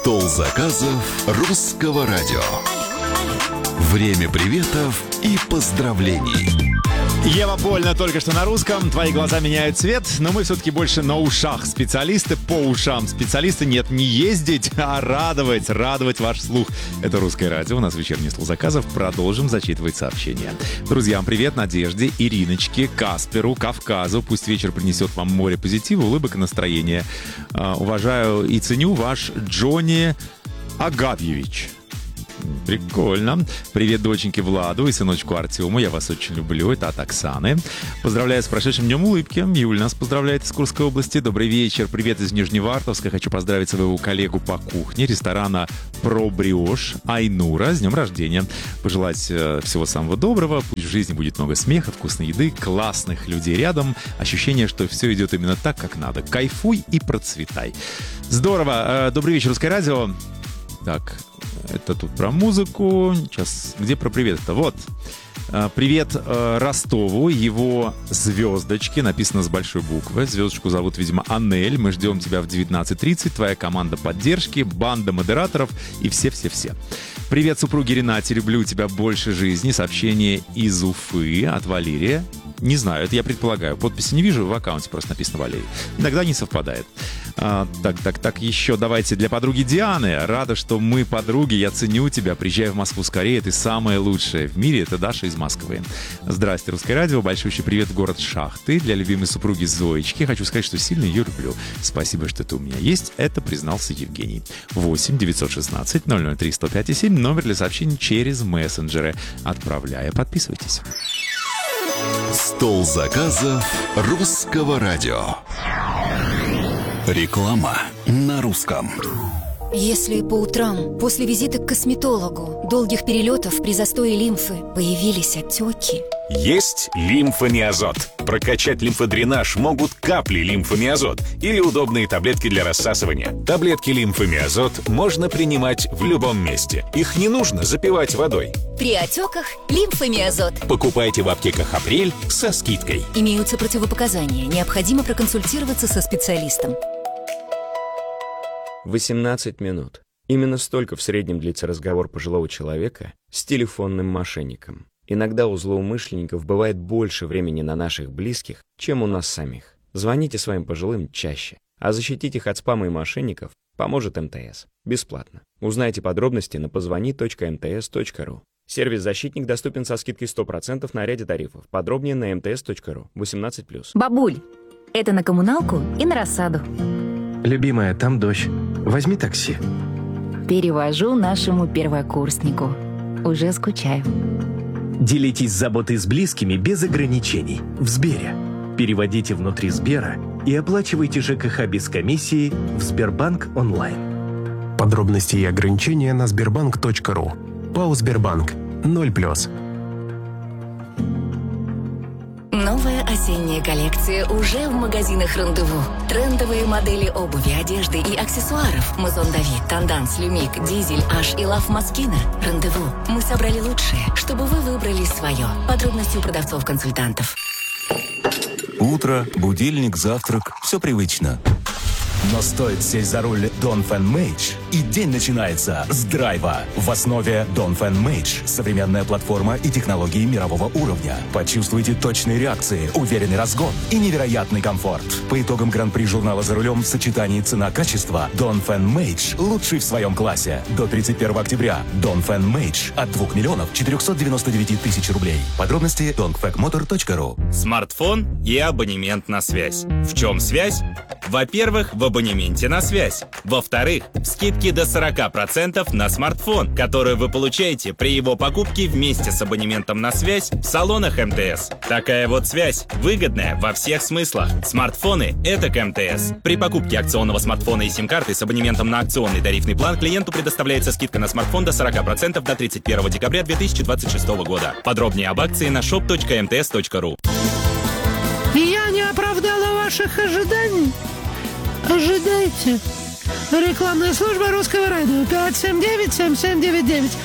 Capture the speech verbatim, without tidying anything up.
Стол заказов Русского радио. Время приветов и поздравлений. Ева Польна только что на русском. Твои глаза меняют цвет, но мы все-таки больше на ушах специалисты, по ушам специалисты. Нет, не ездить, а радовать, радовать ваш слух. Это Русское радио, у нас вечерний стол заказов. Продолжим зачитывать сообщения. Друзьям привет, Надежде, Ириночке, Касперу, Кавказу. Пусть вечер принесет вам море позитива, улыбок и настроения. Уважаю и ценю ваш Джонни Агапьевич. Прикольно. Привет доченьке Владу и сыночку Артему. Я вас очень люблю. Это от Оксаны. Поздравляю с прошедшим днем улыбки. Юль нас поздравляет из Курской области. Добрый вечер. Привет из Нижневартовска. Хочу поздравить своего коллегу по кухне ресторана Про Бриош Айнура с днем рождения. Пожелать э, всего самого доброго. Пусть в жизни будет много смеха, вкусной еды, классных людей рядом. Ощущение, что все идет именно так, как надо. Кайфуй и процветай. Здорово. Э, добрый вечер, Русское радио. Так, это тут про музыку. Сейчас, где про привет-то? Вот. Привет э, Ростову, его звездочке, написано с большой буквы. Звездочку зовут, видимо, Анель. Мы ждем тебя в девятнадцать тридцать. Твоя команда поддержки, банда модераторов и все-все-все. Привет супруге Ренате, люблю тебя больше жизни. Сообщение из Уфы от Валерия. Не знаю, это я предполагаю. Подписи не вижу, в аккаунте просто написано Валерий. Иногда не совпадает. А, так, так, так, еще давайте для подруги Дианы. Рада, что мы подруги, я ценю тебя. Приезжай в Москву скорее, ты самая лучшая в мире. Это Даша из Москвы. Здрасте, Русское радио. Большущий привет в город Шахты. Для любимой супруги Зоечки. Хочу сказать, что сильно ее люблю. Спасибо, что ты у меня есть. Это признался Евгений. восемь девятьсот шестнадцать ноль ноль три сто пять семь. Номер для сообщений через мессенджеры. Отправляя, подписывайтесь. Стол заказов Русского радио. Реклама на русском. Если по утрам, после визита к косметологу, долгих перелетов при застое лимфы появились отеки... Есть лимфомиазот. Прокачать лимфодренаж могут капли лимфомиазот или удобные таблетки для рассасывания. Таблетки лимфомиазот можно принимать в любом месте. Их не нужно запивать водой. При отеках лимфомиазот. Покупайте в аптеках «Апрель» со скидкой. Имеются противопоказания. Необходимо проконсультироваться со специалистом. восемнадцать минут. Именно столько в среднем длится разговор пожилого человека с телефонным мошенником. Иногда у злоумышленников бывает больше времени на наших близких, чем у нас самих. Звоните своим пожилым чаще, а защитить их от спама и мошенников поможет эм тэ эс. Бесплатно. Узнайте подробности на позвони точка эм тэ эс точка ру. Сервис «Защитник» доступен со скидкой сто процентов на ряде тарифов. Подробнее на эм тэ эс точка ру. восемнадцать плюс. Бабуль, это на коммуналку и на рассаду. Любимая, там дождь. Возьми такси. Перевожу нашему первокурснику. Уже скучаю. Делитесь заботой с близкими без ограничений. В Сбере. Переводите внутри Сбера и оплачивайте ЖКХ без комиссии в Сбербанк онлайн. Подробности и ограничения на сбербанк точка ру. ПАО «Сбербанк». ноль плюс. Новая осенняя коллекция уже в магазинах «Рандеву». Трендовые модели обуви, одежды и аксессуаров. Мазон Давид, Танданс, Люмик, Дизель, Аш и Лав Москина. «Рандеву». Мы собрали лучшее, чтобы вы выбрали свое. Подробности у продавцов-консультантов. Утро, будильник, завтрак. Все привычно. Но стоит сесть за руль Dongfeng Mage, и день начинается с драйва. В основе Dongfeng Mage современная платформа и технологии мирового уровня. Почувствуйте точные реакции, уверенный разгон и невероятный комфорт. По итогам гран-при журнала «За рулем» в сочетании цена-качество Dongfeng Mage лучший в своем классе. До тридцать первого октября Dongfeng Mage от двух миллионов четырехсот девяноста девяти тысяч рублей. Подробности dongfeng motor точка ру. Смартфон и абонемент на связь. В чем связь? Во-первых, в абонементе на связь. Во-вторых, скидки до сорок процентов на смартфон, который вы получаете при его покупке вместе с абонементом на связь в салонах эм тэ эс. Такая вот связь, выгодная во всех смыслах. Смартфоны — это к эм тэ эс. При покупке акционного смартфона и сим-карты с абонементом на акционный тарифный план клиенту предоставляется скидка на смартфон до сорок процентов до тридцать первого декабря две тысячи двадцать шестого года. Подробнее об акции на шоп точка эм тэ эс точка ру. Я не оправдала ваших ожиданий? Ожидайте. Рекламная служба Русского радио пять семь девять семь семь девять девять.